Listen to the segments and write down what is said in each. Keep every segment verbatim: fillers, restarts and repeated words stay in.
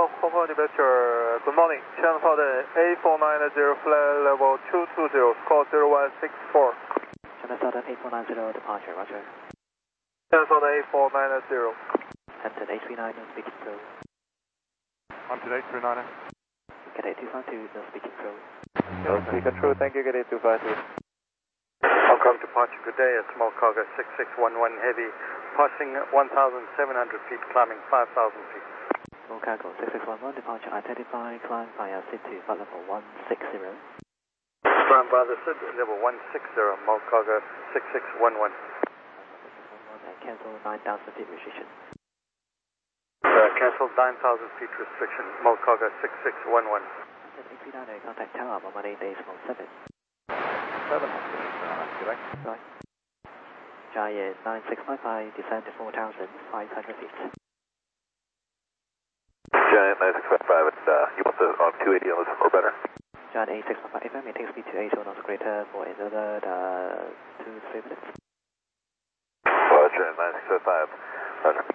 Hong Kong Dispatcher, good morning. Channel Southern A four nine zero, flight level two two zero, score zero one six four. Channel Southern A four nine zero, departure, roger. Channel Southern A four nine zero. Hampton A three nine, no speaking through. Hampton A three nine. Cadet two five two, no speaking through. No speaking through, thank you, Cadet two five two. Hong Kong departure, good day, a small cargo six six one one heavy, passing one thousand seven hundred feet, climbing five thousand feet. Small cargo six six one one, departure identify, climb via C two, flight level one six zero. Climb by the S I D, level one six zero, small cargo six six one one. And cancel nine thousand feet restriction. Uh, cancel nine thousand feet restriction, small cargo six six one one. A three nine, contact tower, one eight decimal seven. seven, correct? Right. Giant nine six five five, descend to four thousand five hundred feet. Giant nine six five five, and uh, you want the on two eighty on this or better? Giant eight six five five, F M, maintain speed to eight knots greater for another uh, two to three minutes. Roger, nine six five five, roger.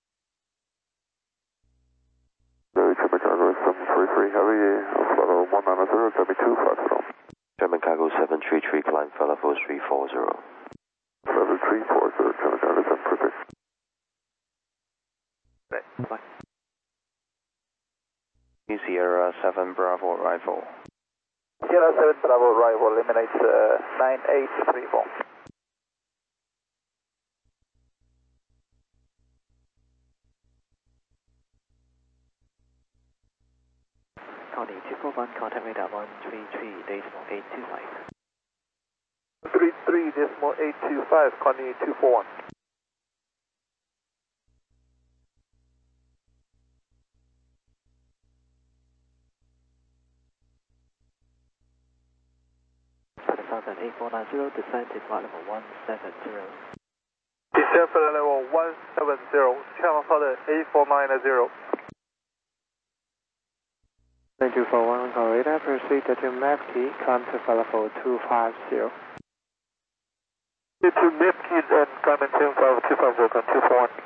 German Cargo seven three three, heavy, flight level one nine zero, W two five zero. German Cargo seven three three, climb flight level three four zero. Level three four zero, German Cargo seven three three. Bye. Sierra seven Bravo arrival. Sierra seven Bravo arrival, eliminates uh, nine eight three four. Connie two four one, contact radar one three three decimal eight two five. three three decimal eight two five, Connie two four one. Southern A four nine zero, descend to flight level one seven zero. Descend flight level one seven zero, channel Southern A four nine zero. Thank you for one call radar, proceed to M A P T, climb to flight level two five zero. To M A P T and climb in two five zero, two four one.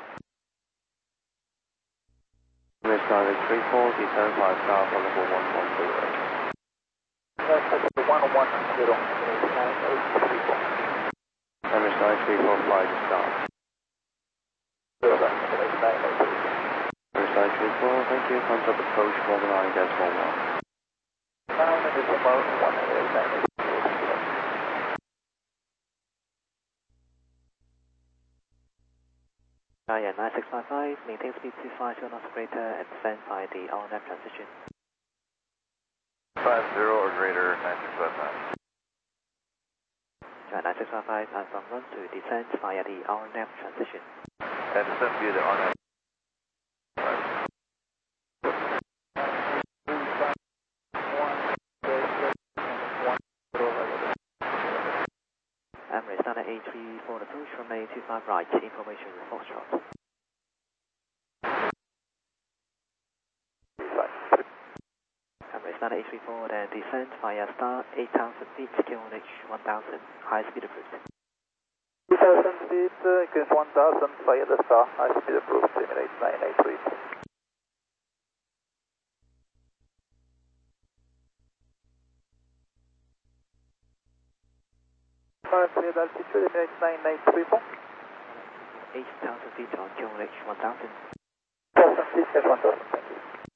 Miss Target three four, descend five star, flight level one one zero. one one zero, nine eight three four. M S I three four five star. nine eight three four. M S I three four, thank you, contact approach one nine decimal one. nine decimal one eight nine eight. Giant nine six five five, maintain speed to five zero knots greater and descend by the R N F transition. Five zero or greater, nine six five five. Giant nine six five five, and from run to descend via the R N F transition. And descend via the R N F. Emirates Standard A three four approach from A two five right, information Foxtrot. Emirates Standard A three four, then descend via star eight thousand feet, Q N H one thousand, high speed approved. eight thousand feet, uh, against one thousand via the star, high speed approved, eliminate nine eight three. Current cleared altitude, eliminate nine eight three four. eight thousand feet on Q N H one thousand. one thousand feet, yes, one thousand.